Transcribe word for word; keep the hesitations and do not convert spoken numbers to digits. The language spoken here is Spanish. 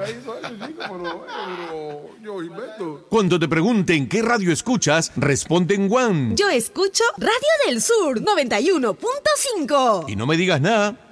hizo eso, chico, pero, pero yo invento. Cuando te pregunten qué radio escuchas, responde en One. Yo escucho Radio del Sur noventa y uno punto cinco. Y no me digas nada.